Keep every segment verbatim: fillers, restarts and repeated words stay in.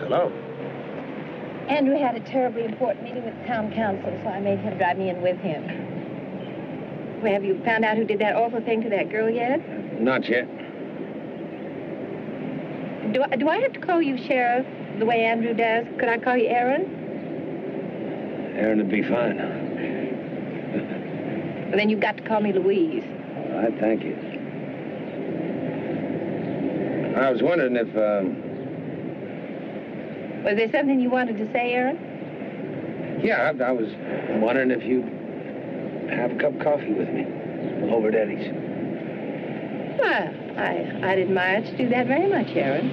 Hello. Andrew had a terribly important meeting with the town council, so I made him drive me in with him. Well, have you found out who did that awful thing to that girl yet? Not yet. Do I, do I have to call you Sheriff the way Andrew does? Could I call you Aaron? Aaron would be fine. Well, then you've got to call me Louise. All right, thank you. I was wondering if, um... Was there something you wanted to say, Aaron? Yeah, I, I was wondering if you'd have a cup of coffee with me over at Eddie's. Well, I, I'd admire to do that very much, Aaron.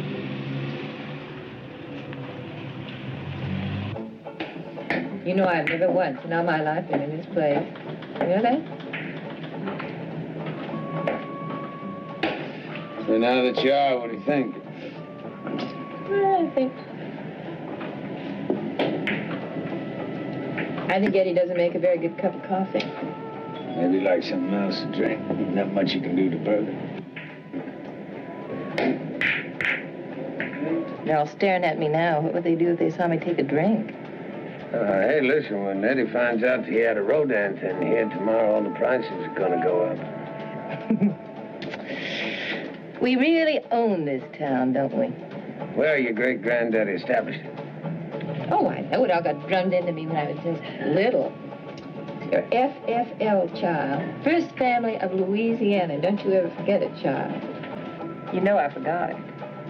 You know, I've never once in all my life been in this place. You know that? So now that you are, what do you think? Well, I think... I think Eddie doesn't make a very good cup of coffee. Maybe like something else to drink. Not much you can do to burger. They're all staring at me now. What would they do if they saw me take a drink? Uh, hey, listen, when Eddie finds out he had a rodent in here tomorrow, all the prices are gonna go up. We really own this town, don't we? Well, your great-granddaddy established it. Oh, I know it all got drummed into me when I was just little. Your F F L, child. First family of Louisiana. Don't you ever forget it, child. You know I forgot it.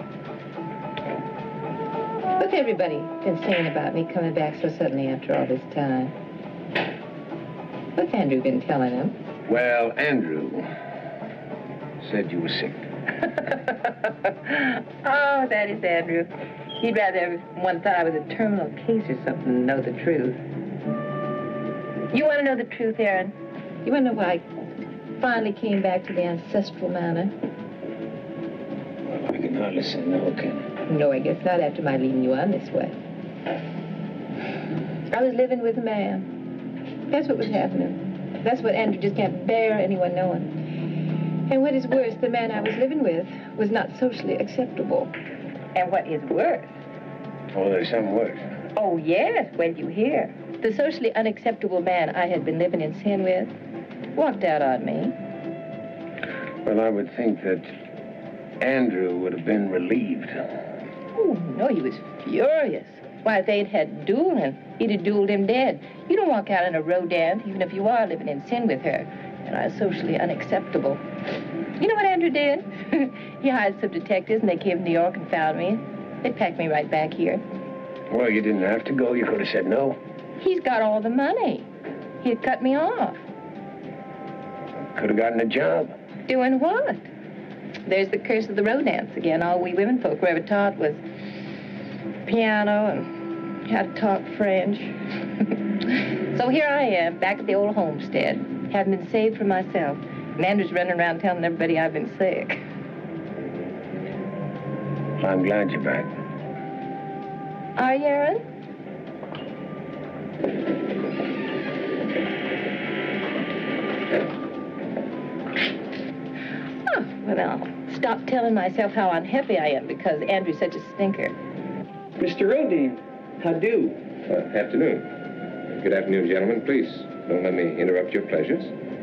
What's everybody been saying about me coming back so suddenly after all this time? What's Andrew been telling them? Well, Andrew said you were sick. Oh, that is Andrew. He'd rather everyone thought I was a terminal case or something than know the truth. You want to know the truth, Aaron? You want to know why I finally came back to the ancestral manor? Well, I can hardly say no, can I? No, I guess not after my leading you on this way. I was living with a man. That's what was happening. That's what Andrew just can't bear anyone knowing. And what is worse, the man I was living with was not socially acceptable. And what is worse? Oh, there's something worse. Oh, yes, well, you hear. The socially unacceptable man I had been living in sin with walked out on me. Well, I would think that Andrew would have been relieved. Oh, no, he was furious. Why, if they'd had dueling, he'd have dueled him dead. You don't walk out in a rodance, even if you are living in sin with her, and are socially unacceptable. You know what Andrew did? He hired some detectives, and they came to New York and found me. They packed me right back here. Well, you didn't have to go. You could have said no. He's got all the money. He'd cut me off. Could have gotten a job. Doing what? There's the curse of the rodance again. All we women folk were ever taught was piano and how to talk French. So here I am, back at the old homestead. Haven't been saved for myself. And Andrew's running around telling everybody I've been sick. Well, I'm glad you're back. Are you, Aaron? Oh, well, I'll stop telling myself how unhappy I am because Andrew's such a stinker. Mister Rodine, how do? Uh, afternoon. Good afternoon, gentlemen. Please, don't let me interrupt your pleasures.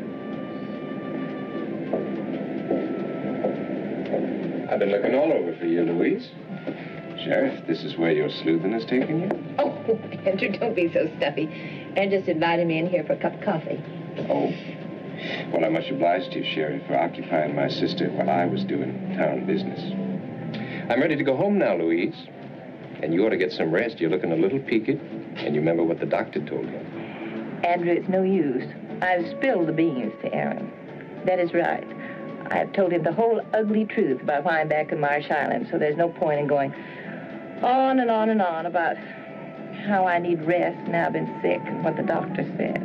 I've been looking all over for you, Louise. Sheriff, this is where your sleuthing has taken you? Oh, Andrew, don't be so stuffy. Andrew just invited me in here for a cup of coffee. Oh. Well, I'm much obliged to you, Sheriff, for occupying my sister while I was doing town business. I'm ready to go home now, Louise. And you ought to get some rest. You're looking a little peaked. And you remember what the doctor told you. Andrew, it's no use. I've spilled the beans to Aaron. That is right. I've told him the whole ugly truth about why I'm back in Marsh Island, so there's no point in going on and on and on about how I need rest now I've been sick and what the doctor said.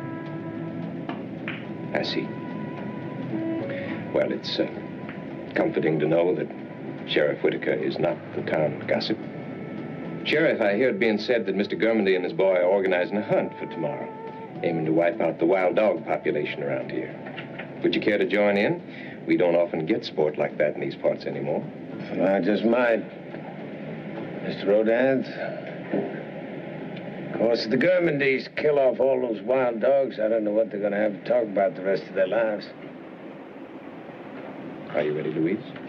I see. Well, it's uh, comforting to know that Sheriff Whitaker is not the town gossip. Sheriff, I hear it being said that Mister Germandy and his boy are organizing a hunt for tomorrow, aiming to wipe out the wild dog population around here. Would you care to join in? We don't often get sport like that in these parts anymore. Well, I just might. Mister Rodin, of course, if the Gurmandys kill off all those wild dogs, I don't know what they're going to have to talk about the rest of their lives. Are you ready, Louise?